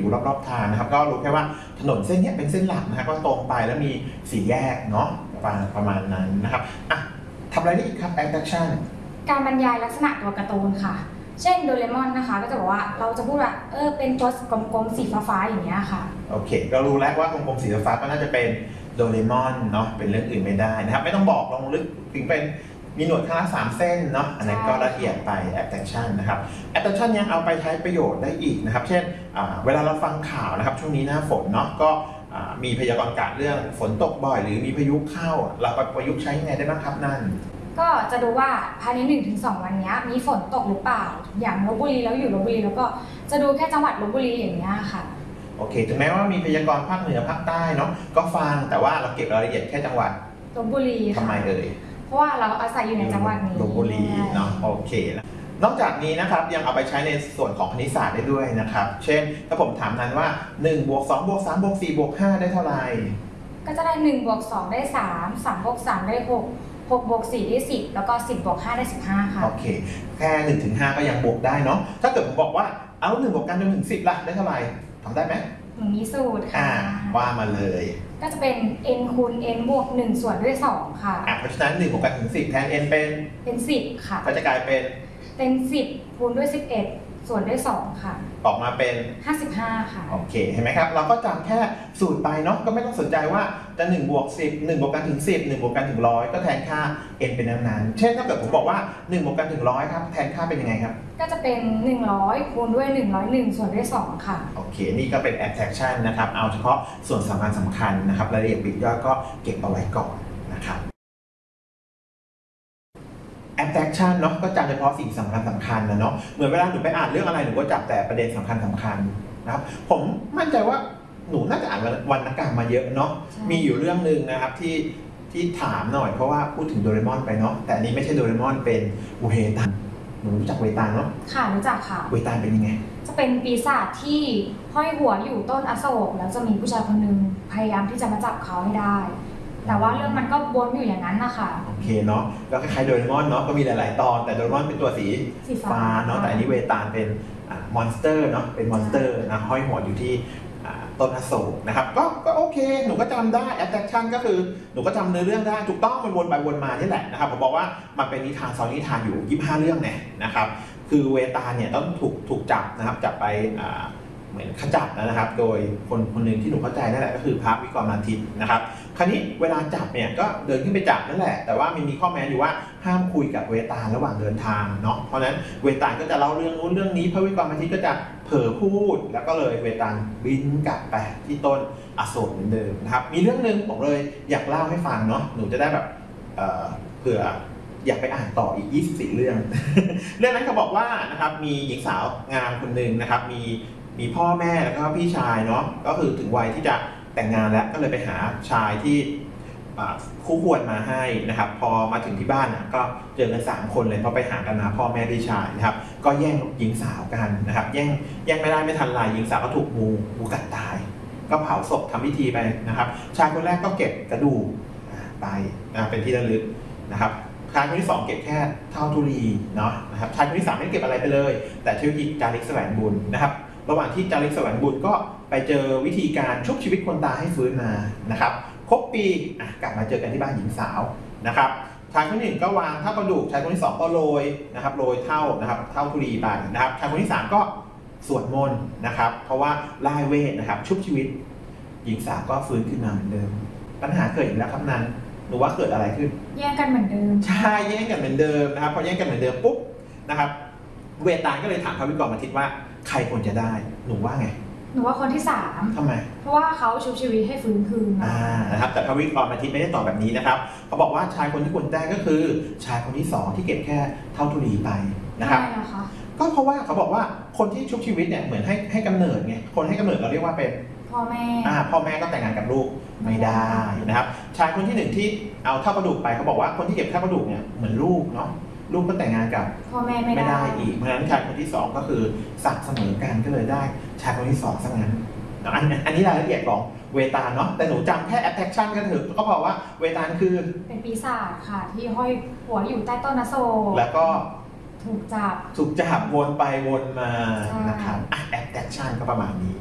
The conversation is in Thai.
รอบๆทางนะครับก็รู้แค่ว่าถนนเส้นนี้เป็นเส้นหลักนะฮะก็ตรงไปแล้วมี4แยกเนาะประมาณนั้นนะครับทำอะไรได้อีกครับ attraction การบรรยายลักษณะตัวการ์ตูนค่ะเช่นโดเรมอนนะคะก็จะบอกว่าเราจะพูดว่าเป็นตัวกลมๆสีฟ้าๆอย่างเงี้ยค่ะโอเคก็รู้แล้วว่ากลมๆสีฟ้าก็น่าจะเป็นโดเรมอนเนาะเป็นเรื่องอื่นไม่ได้นะครับไม่ต้องบอกลงลึกถึงเป็นมีหนวดข้างละ3 เส้นเนาะอันนั้นก็ละเอียดไป attraction นะครับ attraction ยังเอาไปใช้ประโยชน์ได้อีกนะครับเช่นเวลาเราฟังข่าวนะครับช่วงนี้หน้าฝนเนาะก็มีพยากรณ์อากาศเรื่องฝนตกบ่อยหรือมีพายุเข้าเราไปประยุกต์ใช้ยังไงได้บ้างครับนั่นก็จะดูว่าภายใน 1-2 วันนี้มีฝนตกหรือเปล่าอย่างลพบุรีแล้วอยู่ลพบุรีแล้วก็จะดูแค่จังหวัดลพบุรีอย่างเงี้ยค่ะโอเคถึงแม้ว่ามีพยากรณ์ภาคเหนือภาคใต้เนาะก็ฟังแต่ว่าเราเก็บรายละเอียดแค่จังหวัดลพบุรีทำไมเพราะว่าเราอาศัยอยู่ในจังหวัดนี้ลพบุรีเนาะโอเคนอกจากนี้นะครับยังเอาไปใช้ในส่วนของคณิตศาสตร์ได้ด้วยนะครับเช่นถ้าผมถามนั้นว่า1 บวก 2 บวก 3 บวก 4 บวก 5ได้เท่าไหร่ก็จะได้1 บวก 2 ได้ 3 3 บวก 3 ได้ 6 6 บวก 4 ได้ 10แล้วก็10 บวก 5 ได้ 15ค่ะโอเคแค่1 ถึง 5ก็ยังบวกได้เนาะถ้าเกิดผมบอกว่าเอา1 บวกกันจนถึง10ล่ะได้เท่าไหร่ทำได้ไหมมีสูตรค่ะว่ามาเลยก็จะเป็น n คูณ n บวก1ส่วนด้วย2ค่ะเพราะฉะนั้น1 บวกกันถึง10แทน n เป็น 10ค่ะก็จะกลายเป็น 10คูณด้วย11ส่วนด้วย2ค่ะออกมาเป็น 55ค่ะโอเคเห็นไหมครับเราก็จำแค่สูตรไปเนาะก็ไม่ต้องสนใจว่าจะ1 บวก 10 1 บวกกันถึง10 1 บวกกันถึง100ก็แทนค่า n เป็นนั้นๆเช่นถ้าเกิดผมบอกว่า1 บวกกันถึง100ครับแทนค่าเป็นยังไงครับก็จะเป็น100คูณด้วย101ส่วนด้วย2ค่ะโอเคนี่ก็เป็น attraction นะครับเอาเฉพาะส่วนสำคัญนะครับรายละเอียดปลีกย่อยก็เก็บเอาไว้ก่อนนะครับattraction เนาะก็จำเฉพาะสิ่งสำคัญนะเนาะเหมือนเวลาหนูไปอ่านเรื่องอะไรหนูก็จับแต่ประเด็นสำคัญนะครับผมมั่นใจว่าหนูน่าจะอ่านวรรณกรรมมาเยอะเนาะมีอยู่เรื่องนึงนะครับที่ถามหน่อยเพราะว่าพูดถึงโดเรมอนไปเนาะแต่อันนี้ไม่ใช่โดเรมอนเป็นเวตาลหนูรู้จักเวตาลเนาะค่ะรู้จักค่ะเวตาลเป็นยังไงจะเป็นปีศาจที่ห้อยหัวอยู่ต้นอโศกแล้วจะมีผู้ชายคนหนึ่งพยายามที่จะมาจับเขาให้ได้แต่ว่าเรื่องมันก็วนอยู่อย่างนั้นนะคะโอเคเนาะก็คล้ายๆโดเรมอนเนาะก็มีหลายๆตอนแต่โดเรมอนเป็นตัวสีฟ้าเนาะแต่อันนี้เวตาลเป็นมอนสเตอร์เนาะเป็นมอนสเตอร์นะห้อยหัวอยู่ที่ต้นอโศกนะครับก็โอเคหนูก็จำได้ attraction ก็คือหนูก็จำเนื้อเรื่องได้ถูกต้องมันวนไปวนมานี่แหละนะครับผมบอกว่ามันเป็นนิทานซ้อนนิทานอยู่25เรื่องเนี่ยนะครับคือเวตาลเนี่ยต้องถูกจับนะครับจับไปเหมือนขจับนะครับโดยคนหนึ่งที่หนูเข้าใจนั่นแหละก็คือพระวิกรมานทิตนะครับคราวนี้เวลาจับเนี่ยก็เดินขึ้นไปจับนั่นแหละแต่ว่ามีข้อแม้อยู่ว่าห้ามคุยกับเวตาลระหว่างเดินทางเนาะเพราะฉะนั้นเวตาลก็จะเล่าเรื่องนู้นเรื่องนี้พระวิกรมานทิตก็จะเผลอพูดแล้วก็เลยเวตาลบินกลับไปที่ต้นอโศกเหมือนเดิมนะครับมีเรื่องนึงผมเลยอยากเล่าให้ฟังเนาะหนูจะได้แบบเผื่ออยากไปอ่านต่ออีก24เรื่อง เรื่องนั้นเขาบอกว่านะครับมีหญิงสาวงามคนหนึ่งนะครับมีพ่อแม่แล้วก็พี่ชายเนาะก็คือถึงวัยที่จะแต่งงานแล้วก็เลยไปหาชายที่คู่ควรมาให้นะครับพอมาถึงที่บ้านก็เจอกัน3 คนเลยพอไปหากันมาพ่อแม่พี่ชายนะครับก็แย่งหญิงสาวกันนะครับแย่งไม่ได้ไม่ทันไรหญิงสาวก็ถูกงูกัดตายก็เผาศพทำพิธีไปนะครับชายคนแรกก็เก็บกระดูกไปเป็นที่ระลึกนะครับชายคนที่2เก็บแค่เท่าธุลีเนาะนะครับชายคนที่3ไม่เก็บอะไรไปเลยแต่ชื่ออีกจาริกแสวงบุญนะครับระหว่างที่จาริกแสวงบุญก็ไปเจอวิธีการชุบชีวิตคนตายให้ฟื้นมานะครับครบปีกลับมาเจอกันที่บ้านหญิงสาวนะครับชายคนที่1ก็วางเท่ากระดูกชายคนที่2ก็โรยนะครับโรยเท่านะครับเท่าธุลีไปนะครับชายคนที่3ก็สวดมนต์นะครับเพราะว่าล่ายเวทนะครับชุบชีวิตหญิงสาวก็ฟื้นขึ้นมาเหมือนเดิมปัญหาเกิดอีกแล้วครับนั้นหนูว่าเกิดอะไรขึ้นแย่งกันเหมือนเดิมใช่แย่งกันเหมือนเดิมนะครับพอแย่งกันเหมือนเดิมปุ๊บนะครับเวตาลก็เลยถามพระวิกรมานทิตว่าใครควรจะได้หนูว่าไงหนูว่าคนที่3 ทำไมเพราะว่าเขาชุบชีวิตให้ฟื้นคืนมานะครับแต่พระวิกรมานทิตไม่ได้ตอบแบบนี้นะครับเขาบอกว่าชายคนที่ควรได้ก็คือชายคนที่2ที่เก็บแค่เท่าธุลีไปนะครับก็เพราะว่าเขาบอกว่าคนที่ชุบชีวิตเนี่ยเหมือนให้กำเนิดไงคนให้กำเนิดเราเรียกว่าเป็นพ่อแม่ก็แต่งงานกับลูกไม่ได้นะครับชายคนที่1ที่เอาเท่ากระดูกไปเขาบอกว่าคนที่เก็บเท่ากระดูกเนี่ยเหมือนลูกเนาะลูกก็แต่งงานกับพ่อแม่ไม่ได้อีกเพราะฉะนั้นชายคนที่2ก็คือศักดิ์เสมอกันก็เลยได้ชายคนที่2ซะงั้นอันนี้รายละเอียดของเวตาลเนาะแต่หนูจำแค่ attraction กันเถอะก็บอกว่าเวตาลคือเป็นปีศาจค่ะที่ห้อยหัวอยู่ใต้ต้นอโศกแล้วก็ถูกจับวนไปวนมานะครับattraction ก็ประมาณนี้